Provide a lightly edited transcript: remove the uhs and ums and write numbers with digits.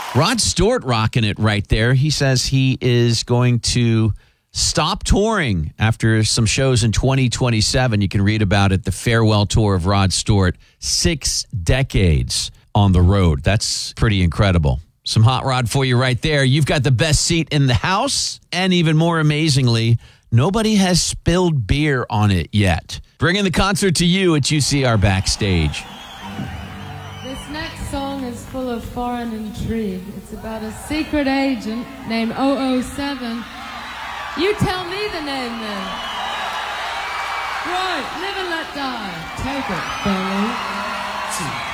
Rod Stewart rocking it right there. He says he is going to stop touring after some shows in 2027. You can read about it, the farewell tour of Rod Stewart. 6 decades on the road. That's pretty incredible. Some hot rod for you right there. You've got the best seat in the house. And even more amazingly, nobody has spilled beer on it yet. Bringing the concert to you at UCR Backstage. This next song is full of foreign intrigue. It's about a secret agent named 007. You tell me the name then. Right, live and let die. Take it, fellas.